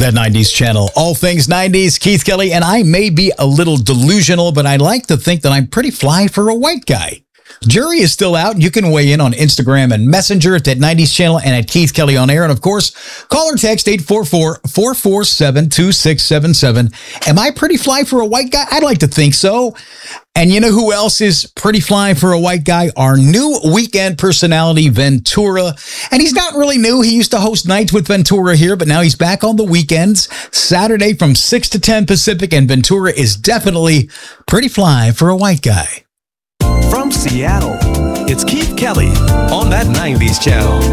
The 90s channel, all things 90s, Keith Kelly, and I may be a little delusional, but I like to think that I'm pretty fly for a white guy. Jury is still out. You can weigh in on Instagram and Messenger at that 90s channel and at Keith Kelly on air. And of course, call or text 844-447-2677. Am I pretty fly for a white guy? I'd like to think so. And you know who else is pretty fly for a white guy? Our new weekend personality, Ventura. And he's not really new. He used to host Nights with Ventura here, but now he's back on the weekends, Saturday from 6 to 10 Pacific. And Ventura is definitely pretty fly for a white guy. From Seattle, it's Keith Kelly on that 90s channel.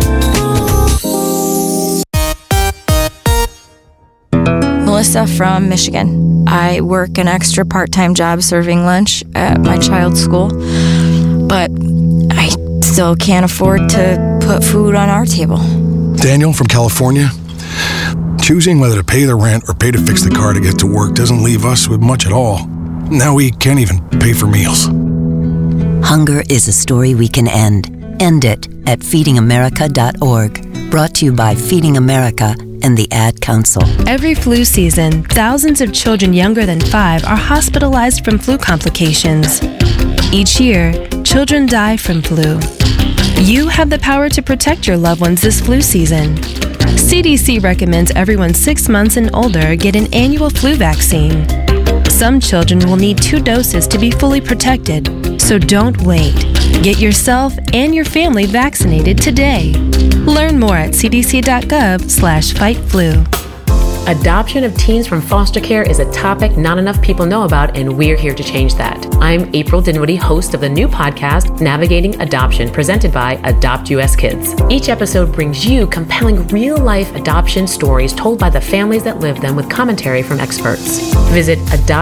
Melissa from Michigan. I work an extra part-time job serving lunch at my child's school, but I still can't afford to put food on our table. Daniel from California. Choosing whether to pay the rent or pay to fix the car to get to work doesn't leave us with much at all. Now we can't even pay for meals. Hunger is a story we can end. End it at feedingamerica.org. Brought to you by Feeding America and the Ad Council. Every flu season, thousands of children younger than 5 are hospitalized from flu complications. Each year, children die from flu. You have the power to protect your loved ones this flu season. CDC recommends everyone 6 months and older get an annual flu vaccine. Some children will need 2 doses to be fully protected, so don't wait. Get yourself and your family vaccinated today. Learn more at cdc.gov/fightflu. Adoption of teens from foster care is a topic not enough people know about, and we're here to change that. I'm April Dinwiddie, host of the new podcast, Navigating Adoption, presented by Adopt US Kids. Each episode brings you compelling real-life adoption stories told by the families that live them with commentary from experts. Visit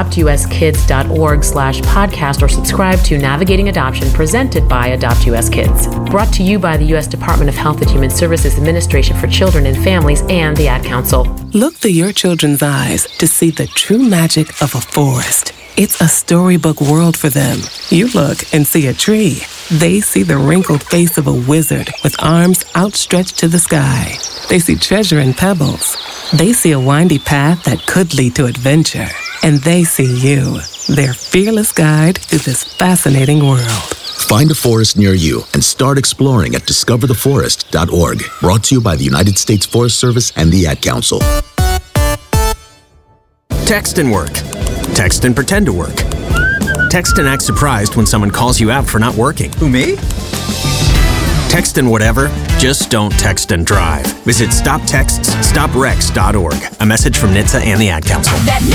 adoptuskids.org/podcast or subscribe to Navigating Adoption, presented by Adopt US Kids. Brought to you by the U.S. Department of Health and Human Services Administration for Children and Families and the Ad Council. Look through your children's eyes to see the true magic of a forest. It's a storybook world for them. You look and see a tree. They see the wrinkled face of a wizard with arms outstretched to the sky. They see treasure in pebbles. They see a windy path that could lead to adventure. And they see you, their fearless guide through this fascinating world. Find a forest near you and start exploring at discovertheforest.org. Brought to you by the United States Forest Service and the Ad Council. Text and work. Text and pretend to work. Text and act surprised when someone calls you out for not working. Who, me? Text and whatever, just don't text and drive. Visit stoptextsstopwrecks.org. A message from NHTSA and the Ad Council.